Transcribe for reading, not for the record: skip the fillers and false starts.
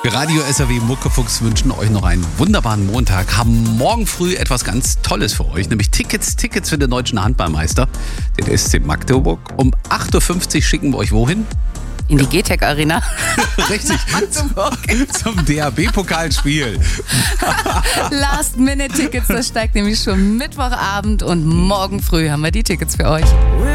Wir Radio SAW Muckefuchs wünschen euch noch einen wunderbaren Montag, haben morgen früh etwas ganz Tolles für euch, nämlich Tickets für den Deutschen Handballmeister, den SC Magdeburg. Um 8.50 Uhr schicken wir euch wohin? In die GTEC Arena. Richtig, zum DHB-Pokalspiel. Last-Minute-Tickets, das steigt nämlich schon Mittwochabend und morgen früh haben wir die Tickets für euch.